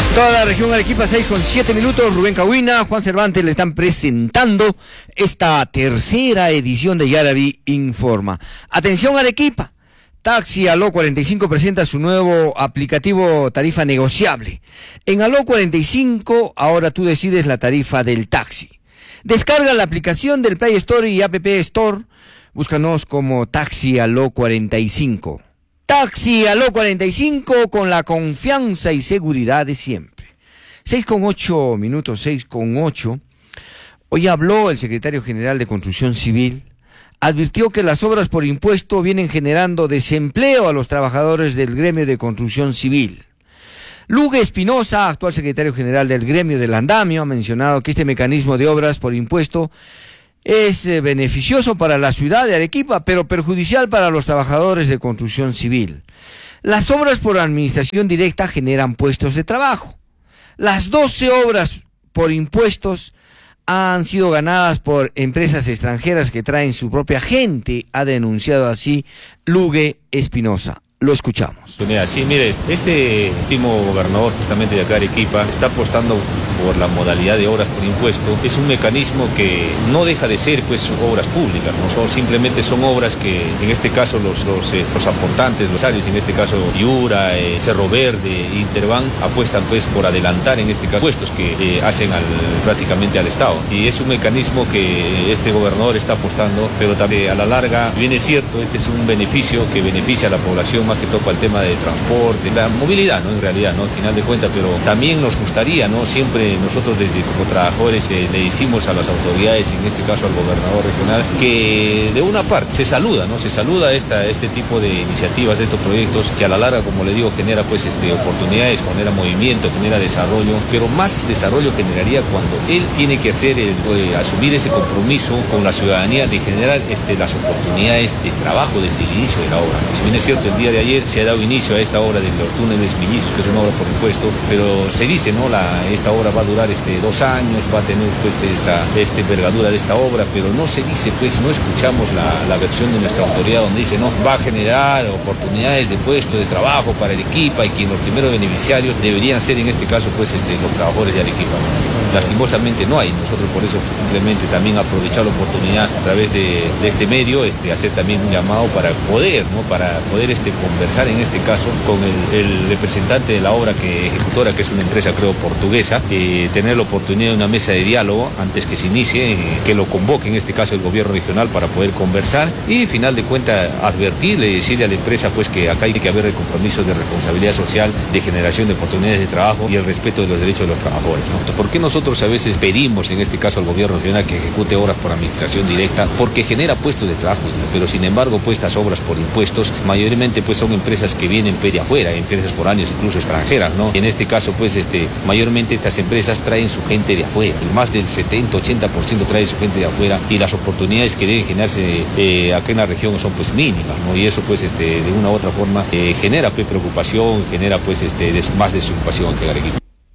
Toda la región Arequipa, 6:07. Rubén Cahuina, Juan Cervantes le están presentando esta tercera edición de Yaraví Informa. Atención Arequipa, Taxi Aló 45 presenta su nuevo aplicativo tarifa negociable. En Aló 45 ahora tú decides la tarifa del taxi. Descarga la aplicación del Play Store y App Store. Búscanos como Taxi Aló 45. Taxi Aló 45 con la confianza y seguridad de siempre. 6:08, 6:08. Hoy habló el secretario general de Construcción Civil. Advirtió que las obras por impuesto vienen generando desempleo a los trabajadores del gremio de construcción civil. Lugue Espinosa, actual secretario general del gremio del andamio, ha mencionado que este mecanismo de obras por impuesto es beneficioso para la ciudad de Arequipa, pero perjudicial para los trabajadores de construcción civil. Las obras por administración directa generan puestos de trabajo. Las 12 obras por impuestos han sido ganadas por empresas extranjeras que traen su propia gente, ha denunciado así Lugue Espinosa. Lo escuchamos. Sí, mire, este último gobernador justamente de acá de Arequipa está apostando por la modalidad de obras por impuesto. Es un mecanismo que no deja de ser pues obras públicas, no simplemente son obras que en este caso los aportantes, los áreas, en este caso Iura, Cerro Verde, Interban, apuestan pues por adelantar en este caso puestos que hacen prácticamente al Estado. Y es un mecanismo que este gobernador está apostando, pero también a la larga, bien es cierto, este es un beneficio que beneficia a la población, más que todo para el tema de transporte, la movilidad, ¿no? En realidad, ¿no? Al final de cuentas, pero también nos gustaría, ¿no? Siempre nosotros desde como trabajadores le decimos a las autoridades, en este caso al gobernador regional, que de una parte se saluda, ¿no? Se saluda este tipo de iniciativas, de estos proyectos, que a la larga, como le digo, genera pues oportunidades, genera movimiento, genera desarrollo, pero más desarrollo generaría cuando él tiene que asumir ese compromiso con la ciudadanía de generar las oportunidades de trabajo desde el inicio de la obra. Si bien es cierto, el día de ayer se ha dado inicio a esta obra de los túneles mellizos, que es una obra por impuesto, pero se dice, ¿no? Esta obra va a durar 2 años, va a tener pues esta envergadura de esta obra, pero no se dice, pues no escuchamos la versión de nuestra autoridad donde dice, no, va a generar oportunidades de puesto de trabajo para Arequipa y quien los primeros beneficiarios deberían ser en este caso pues los trabajadores de Arequipa, ¿no? Lastimosamente no hay, nosotros por eso pues, simplemente también aprovechar la oportunidad a través de este medio, hacer también un llamado para poder, ¿no? Para poder conversar en este caso con el representante de la obra ejecutora, que es una empresa creo portuguesa, tener la oportunidad de una mesa de diálogo antes que se inicie, que lo convoque en este caso el gobierno regional para poder conversar y final de cuentas advertirle y decirle a la empresa pues que acá hay que haber el compromiso de responsabilidad social, de generación de oportunidades de trabajo y el respeto de los derechos de los trabajadores, ¿no? ¿Por qué nosotros a veces pedimos en este caso al gobierno regional que ejecute obras por administración directa? Porque genera puestos de trabajo, pero sin embargo pues estas obras por impuestos mayormente pues son empresas que vienen de afuera, empresas foráneas, incluso extranjeras, ¿no? En este caso pues mayormente estas empresas traen su gente de afuera, más del 70-80% trae su gente de afuera y las oportunidades que deben generarse acá en la región son pues mínimas, ¿no? Y eso pues de una u otra forma genera pues preocupación, genera pues más desocupación que Arequipa.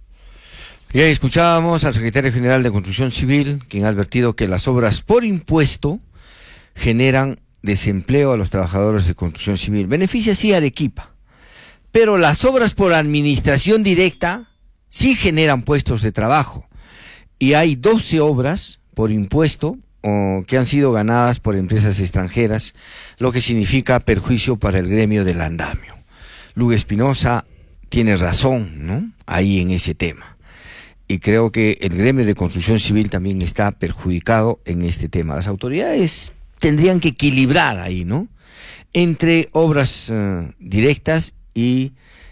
Y ahí escuchábamos al secretario general de Construcción Civil, quien ha advertido que las obras por impuesto generan desempleo a los trabajadores de construcción civil. Beneficia sí a Arequipa, pero las obras por administración directa sí generan puestos de trabajo. Y hay 12 obras por impuesto que han sido ganadas por empresas extranjeras, lo que significa perjuicio para el gremio del andamio. Lugue Espinosa tiene razón, ¿no? Ahí en ese tema. Y creo que el gremio de construcción civil también está perjudicado en este tema. Las autoridades tendrían que equilibrar ahí, ¿no? Entre obras directas y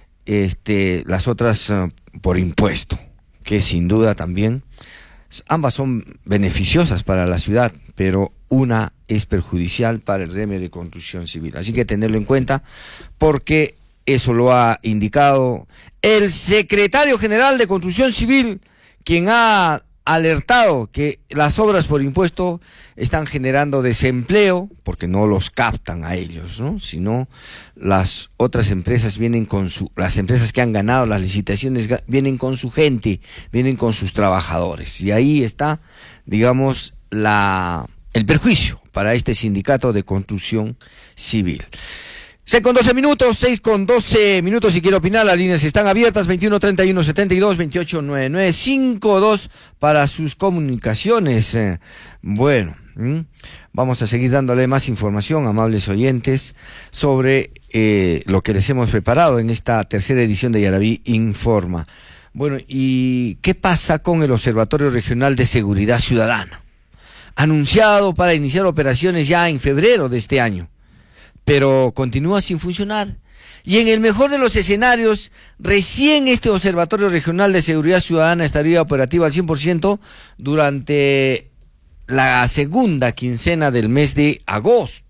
las otras por impuesto, que sin duda también ambas son beneficiosas para la ciudad, pero una es perjudicial para el gremio de construcción civil. Así que tenerlo en cuenta porque eso lo ha indicado el secretario general de Construcción Civil, quien ha alertado que las obras por impuesto están generando desempleo porque no los captan a ellos, ¿no? Sino las otras empresas las empresas que han ganado las licitaciones vienen con su gente, vienen con sus trabajadores. Y ahí está, digamos, el perjuicio para este sindicato de construcción civil. 6 con 12 minutos, si quiere opinar, las líneas están abiertas, 21 31 72 28 99 52 para sus comunicaciones. Bueno, vamos a seguir dándole más información, amables oyentes, sobre lo que les hemos preparado en esta tercera edición de Yaraví Informa. Bueno, ¿y qué pasa con el Observatorio Regional de Seguridad Ciudadana? Anunciado para iniciar operaciones ya en febrero de este año, pero continúa sin funcionar. Y en el mejor de los escenarios, recién este Observatorio Regional de Seguridad Ciudadana estaría operativo al 100% durante la segunda quincena del mes de agosto.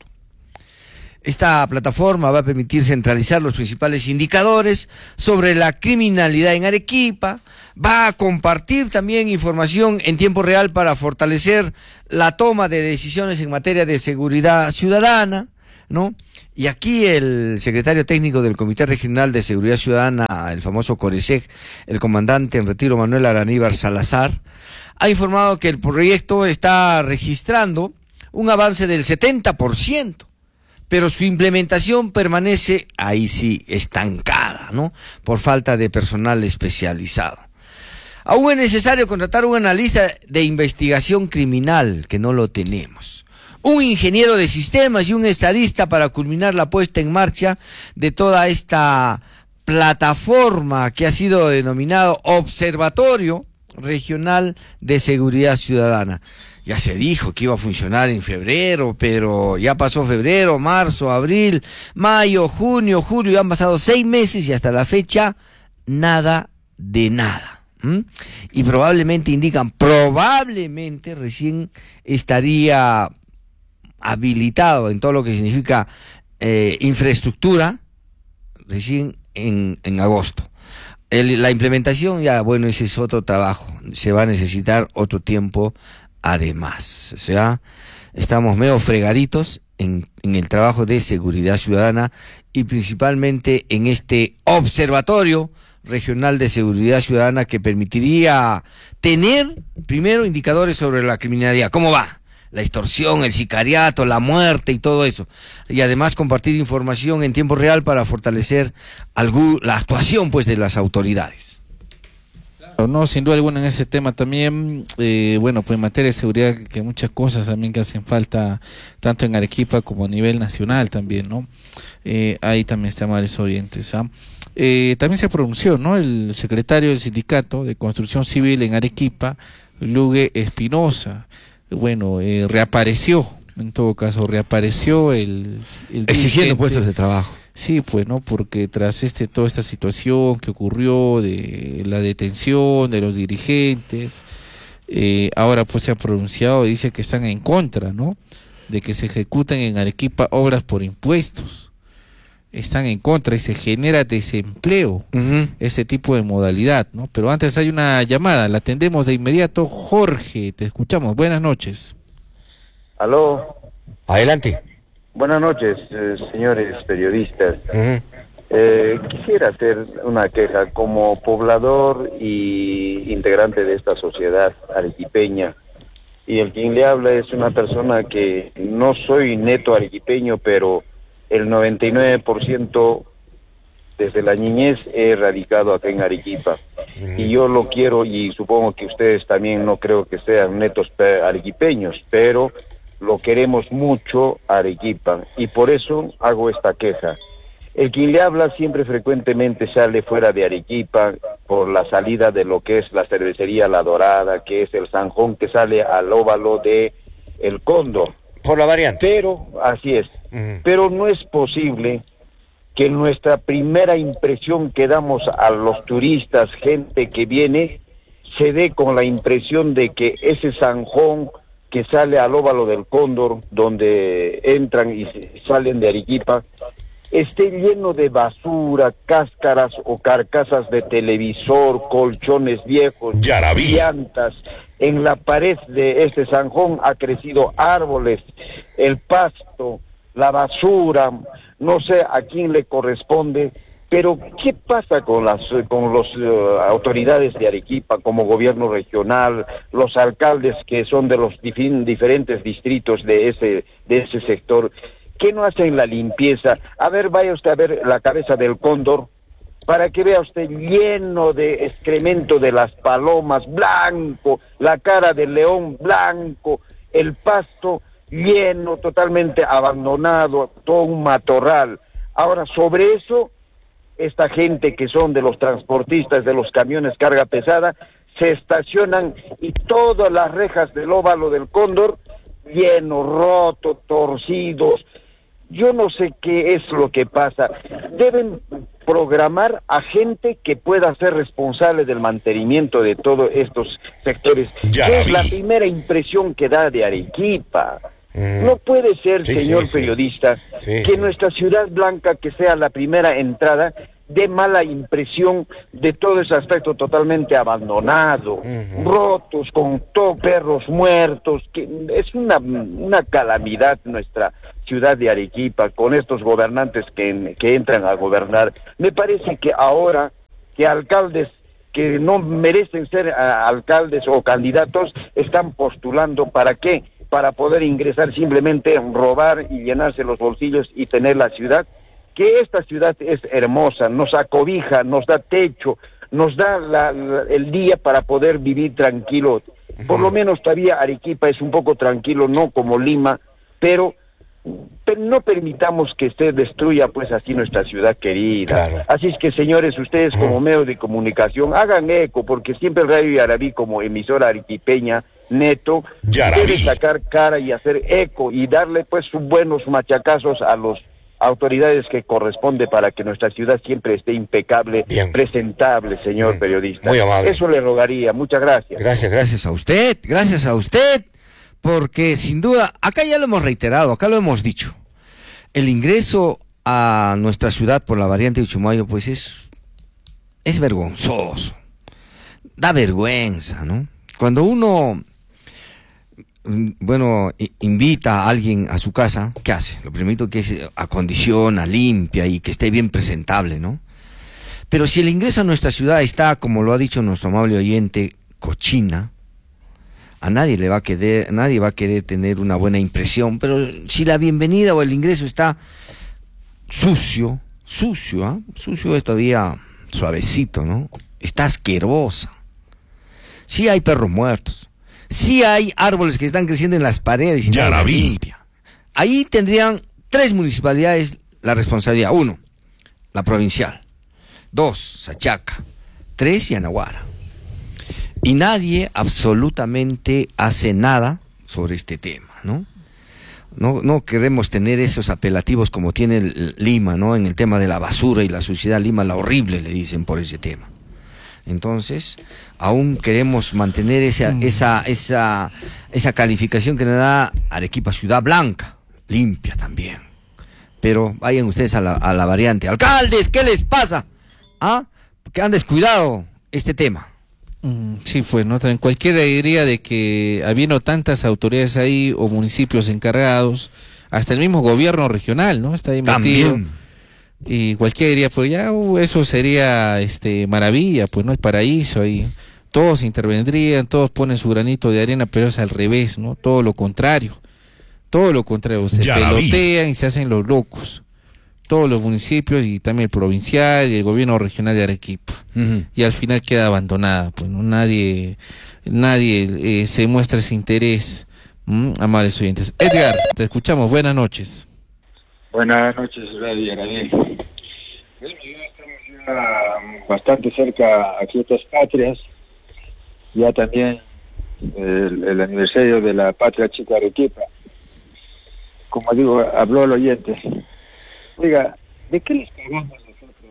Esta plataforma va a permitir centralizar los principales indicadores sobre la criminalidad en Arequipa, va a compartir también información en tiempo real para fortalecer la toma de decisiones en materia de seguridad ciudadana, ¿no? Y aquí el secretario técnico del Comité Regional de Seguridad Ciudadana, el famoso CORESEG, el comandante en retiro Manuel Araníbar Salazar, ha informado que el proyecto está registrando un avance del 70%, pero su implementación permanece, ahí sí, estancada, ¿no? Por falta de personal especializado. Aún es necesario contratar un analista de investigación criminal, que no lo tenemos, un ingeniero de sistemas y un estadista para culminar la puesta en marcha de toda esta plataforma que ha sido denominado Observatorio Regional de Seguridad Ciudadana. Ya se dijo que iba a funcionar en febrero, pero ya pasó febrero, marzo, abril, mayo, junio, julio, ya han pasado 6 meses y hasta la fecha nada de nada. Y probablemente recién estaría habilitado en todo lo que significa infraestructura recién en agosto. La implementación, ya bueno, ese es otro trabajo, se va a necesitar otro tiempo además. O sea, estamos medio fregaditos en el trabajo de seguridad ciudadana y principalmente en este Observatorio Regional de Seguridad Ciudadana que permitiría tener primero indicadores sobre la criminalidad, cómo va la extorsión, el sicariato, la muerte y todo eso, y además compartir información en tiempo real para fortalecer la actuación pues de las autoridades. No, sin duda alguna en ese tema también, bueno, pues en materia de seguridad, que muchas cosas también que hacen falta, tanto en Arequipa como a nivel nacional también, ¿no? Ahí también están varios oyentes, ¿ah? También se pronunció, ¿no? El secretario del Sindicato de Construcción Civil en Arequipa, Lugue Espinosa, bueno, reapareció, en todo caso, reapareció el exigiendo puestos de trabajo. Sí, pues, ¿no? Porque tras toda esta situación que ocurrió de la detención de los dirigentes, ahora pues se ha pronunciado y dice que están en contra, ¿no? De que se ejecuten en Arequipa obras por impuestos. Están en contra y se genera desempleo, ese tipo de modalidad, ¿no? Pero antes hay una llamada, la atendemos de inmediato. Jorge, te escuchamos, buenas noches. Aló. Adelante. Buenas noches, señores periodistas. Quisiera hacer una queja como poblador y integrante de esta sociedad arequipeña. Y el quien le habla es una persona que no soy neto arequipeño, pero el 99% desde la niñez he radicado acá en Arequipa. Y yo lo quiero, y supongo que ustedes también no creo que sean netos arequipeños, pero lo queremos mucho Arequipa, y por eso hago esta queja. El quien le habla siempre frecuentemente sale fuera de Arequipa por la salida de lo que es la cervecería La Dorada, que es el zanjón que sale al óvalo de El Cóndor. Por la variante. Pero, así es, pero no es posible que nuestra primera impresión que damos a los turistas, gente que viene, se dé con la impresión de que ese zanjón que sale al óvalo del Cóndor, donde entran y salen de Arequipa, esté lleno de basura, cáscaras o carcasas de televisor, colchones viejos, llantas. En la pared de este zanjón ha crecido árboles, el pasto, la basura, no sé a quién le corresponde, pero ¿qué pasa con las autoridades de Arequipa, como gobierno regional, los alcaldes que son de los diferentes distritos de ese sector? ¿Qué no hacen la limpieza? A ver, vaya usted a ver la cabeza del cóndor, para que vea usted lleno de excremento de las palomas, blanco, la cara del león, blanco, el pasto lleno, totalmente abandonado, todo un matorral. Ahora, sobre eso, esta gente que son de los transportistas de los camiones carga pesada, se estacionan y todas las rejas del óvalo del cóndor, lleno, roto, torcidos. Yo no sé qué es lo que pasa. Deben programar a gente que pueda ser responsable del mantenimiento de todos estos sectores. Es la primera impresión que da de Arequipa. No puede ser, señor periodista, que nuestra ciudad blanca, que sea la primera entrada, dé mala impresión de todo ese aspecto totalmente abandonado, rotos, con perros muertos, que es una calamidad nuestra ciudad de Arequipa, con estos gobernantes que entran a gobernar. Me parece que ahora que alcaldes que no merecen ser alcaldes o candidatos están postulando, ¿para qué? Para poder ingresar, simplemente robar y llenarse los bolsillos y tener la ciudad, que esta ciudad es hermosa, nos acobija, nos da techo, nos da el día para poder vivir tranquilo. Por lo menos todavía Arequipa es un poco tranquilo, no como Lima, pero no permitamos que usted destruya pues así nuestra ciudad querida. Claro. Así es que, señores, ustedes como medios de comunicación hagan eco, porque siempre el Radio Yarabí, como emisora arequipeña neto, debe sacar cara y hacer eco y darle pues sus buenos machacazos a las autoridades que corresponde para que nuestra ciudad siempre esté impecable, presentable, señor periodista. Muy amable. Eso le rogaría. Muchas gracias. Gracias a usted, porque sin duda, acá ya lo hemos reiterado, acá lo hemos dicho, el ingreso a nuestra ciudad por la variante de Chumayo pues es vergonzoso, da vergüenza, ¿no? Cuando uno, invita a alguien a su casa, ¿qué hace? Lo primero que es acondiciona, limpia y que esté bien presentable, ¿no? Pero si el ingreso a nuestra ciudad está, como lo ha dicho nuestro amable oyente, cochina, a nadie le va a querer, nadie va a querer tener una buena impresión. Pero si la bienvenida o el ingreso está sucio es todavía suavecito, ¿no? Está asquerosa. Sí hay perros muertos, sí hay árboles que están creciendo en las paredes y nada limpia. Ahí tendrían 3 municipalidades la responsabilidad. 1, la provincial. 2, Sachaca. 3, Yanaguara. Y nadie absolutamente hace nada sobre este tema, ¿no? No queremos tener esos apelativos como tiene Lima, ¿no? En el tema de la basura y la suciedad, Lima la horrible le dicen por ese tema. Entonces, aún queremos mantener esa calificación que nos da Arequipa, ciudad blanca, limpia también. Pero vayan ustedes a la variante. Alcaldes, ¿qué les pasa? ¿Ah? Que han descuidado este tema. Sí, pues, ¿no? También cualquiera diría de que habiendo tantas autoridades ahí o municipios encargados, hasta el mismo gobierno regional, ¿no? Está ahí metido. También. Y cualquiera diría, pues ya, eso sería maravilla, pues no, el paraíso ahí. Todos intervendrían, todos ponen su granito de arena, pero es al revés, ¿no? Todo lo contrario, se pelotean y se hacen los locos. Todos los municipios y también el provincial y el gobierno regional de Arequipa. Y al final queda abandonada, pues no, nadie se muestra ese interés. Amables oyentes. Edgar, te escuchamos, buenas noches. Buenas noches, Radio Yarabí. Bueno, ya estamos bastante cerca aquí de estas patrias, ya también el aniversario de la patria chica Arequipa. Como digo, habló el oyente. Oiga, ¿de qué les pagamos nosotros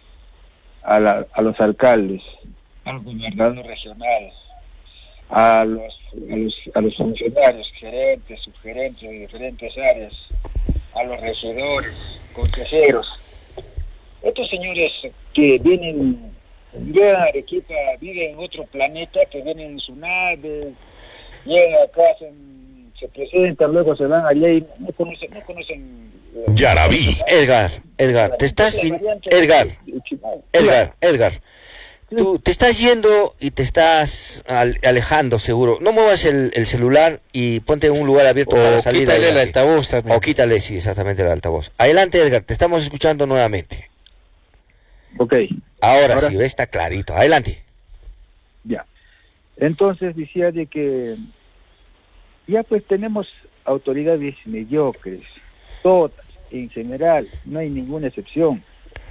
a los alcaldes, al gobernador regional, a los funcionarios, gerentes, subgerentes de diferentes áreas, a los regidores, consejeros? Estos señores que vienen a Arequipa, viven en otro planeta, que vienen en su nave, llegan acá, se presentan, luego se van allá y no conocen Yarabí. Edgar, te estás... Edgar, Tú te estás yendo y te estás alejando, seguro. No muevas el celular y ponte en un lugar abierto para salir. Quítale el altavoz también. O quítale, sí, exactamente, el altavoz. Adelante, Edgar, te estamos escuchando nuevamente. Ok. Ahora sí, está clarito. Adelante. Ya. Entonces decía de que ya pues tenemos autoridades mediocres, todas, en general, no hay ninguna excepción.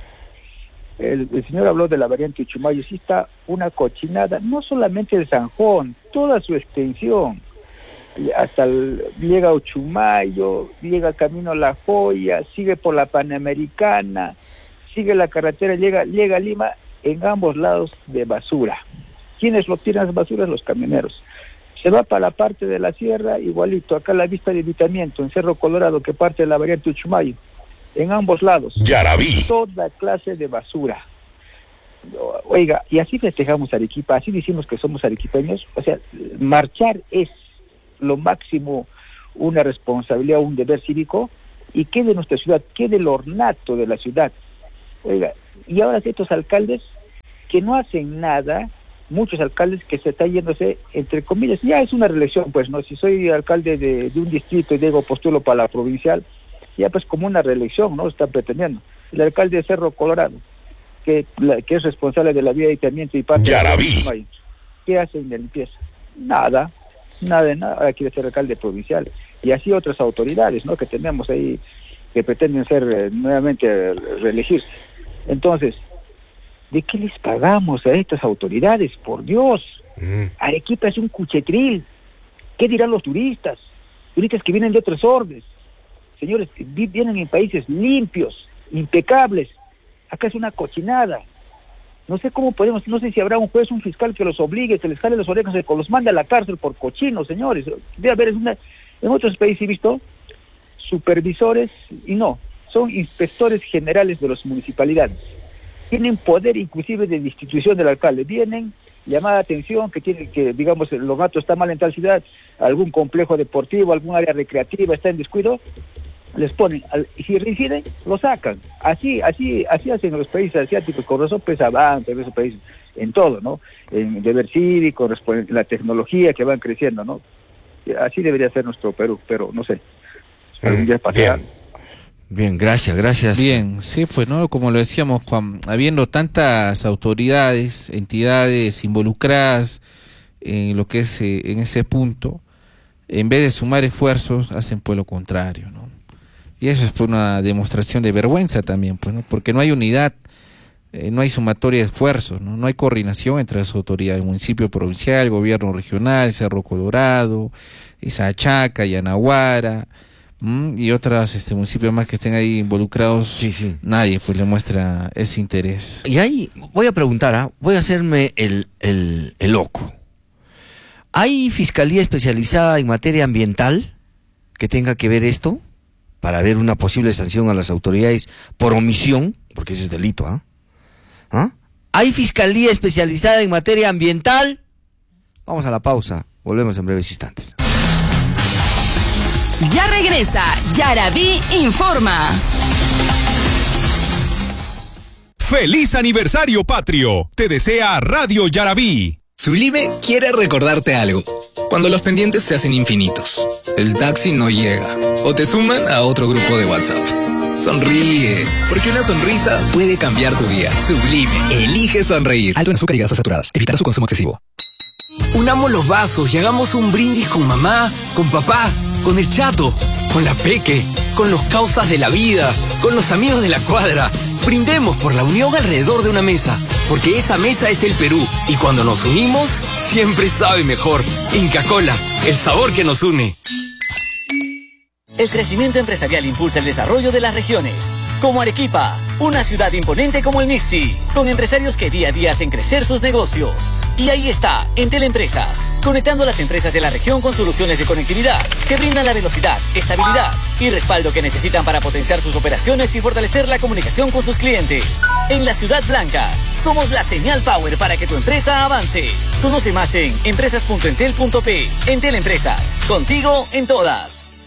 El señor habló de la variante Uchumayo, sí está una cochinada, no solamente el Sanjón, toda su extensión, hasta llega a Uchumayo, llega camino a La Joya, sigue por la Panamericana, sigue la carretera, llega a Lima, en ambos lados de basura. ¿Quiénes lo tiran las basuras? Los camioneros. Se va para la parte de la sierra, igualito, acá la vista de Evitamiento, en Cerro Colorado, que parte de la variante Uchumayo. En ambos lados. Yaraví. Toda clase de basura. Oiga, y así festejamos Arequipa, así decimos que somos arequipeños. O sea, marchar es lo máximo una responsabilidad, un deber cívico, y qué de nuestra ciudad, qué del ornato de la ciudad. Oiga, y ahora estos alcaldes que no hacen nada, muchos alcaldes que se están yéndose, entre comillas, ya es una reelección, pues, ¿no? Si soy alcalde de un distrito y digo postulo para la provincial, ya pues como una reelección, ¿no? Están pretendiendo. El alcalde de Cerro Colorado, que es responsable de la vía de Evitamiento y parte de ¿qué hacen de limpieza? Nada. Ahora quiere ser alcalde provincial. Y así otras autoridades, ¿no? Que tenemos ahí, que pretenden ser nuevamente reelegirse. Entonces, ¿de qué les pagamos a estas autoridades? Por Dios. Arequipa es un cuchetril. ¿Qué dirán los turistas? Turistas que vienen de otros orbes. Señores, vienen en países limpios, impecables. Acá es una cochinada. No sé cómo podemos, no sé si habrá un juez, un fiscal que los obligue, que les jale las orejas, que los mande a la cárcel por cochinos, señores. Debe haber, en otros países he visto supervisores, y no, son inspectores generales de las municipalidades. Tienen poder inclusive de destitución del alcalde. Vienen, llamada de atención, que tiene que, digamos, el logato está mal en tal ciudad, algún complejo deportivo, algún área recreativa está en descuido, les ponen, y si reinciden, lo sacan. Así hacen los países asiáticos, con razón pues avanzan en esos países, en todo, ¿no? En deber cívico, la tecnología que van creciendo, ¿no? Así debería ser nuestro Perú, pero no sé. Algún día pasará. Bien, gracias. Bien, sí, pues, ¿no? Como lo decíamos, Juan, habiendo tantas autoridades, entidades involucradas en lo que es en ese punto, en vez de sumar esfuerzos, hacen pues lo contrario, ¿no? Y eso es pues una demostración de vergüenza también, pues, ¿no? Porque no hay unidad, no hay sumatoria de esfuerzos, ¿no? No hay coordinación entre las autoridades, municipio provincial, gobierno regional, Cerro Colorado, Sachaca, Yanaguara, y otros municipios más que estén ahí involucrados. Sí. Nadie pues le muestra ese interés. Y ahí voy a preguntar, voy a hacerme el loco. ¿Hay fiscalía especializada en materia ambiental que tenga que ver esto para ver una posible sanción a las autoridades por omisión? Porque eso es delito, ¿Hay fiscalía especializada en materia ambiental? Vamos a la pausa, volvemos en breves instantes. Ya regresa Yaraví Informa. ¡Feliz aniversario patrio! Te desea Radio Yaraví. Sublime quiere recordarte algo. Cuando los pendientes se hacen infinitos, el taxi no llega o te suman a otro grupo de WhatsApp. Sonríe, porque una sonrisa puede cambiar tu día. Sublime, elige sonreír. Alto en azúcar y grasas saturadas. Evitar su consumo excesivo. Unamos los vasos y hagamos un brindis con mamá, con papá, con el chato, con la peque, con los causas de la vida, con los amigos de la cuadra. Brindemos por la unión alrededor de una mesa, porque esa mesa es el Perú, y cuando nos unimos, siempre sabe mejor. Inca Kola, el sabor que nos une. El crecimiento empresarial impulsa el desarrollo de las regiones, como Arequipa, una ciudad imponente como el Mixti, con empresarios que día a día hacen crecer sus negocios. Y ahí está, Entel Empresas, conectando a las empresas de la región con soluciones de conectividad que brindan la velocidad, estabilidad y respaldo que necesitan para potenciar sus operaciones y fortalecer la comunicación con sus clientes. En la Ciudad Blanca, somos la señal power para que tu empresa avance. Conoce más en empresas.entel.p. Entel Empresas, contigo en todas.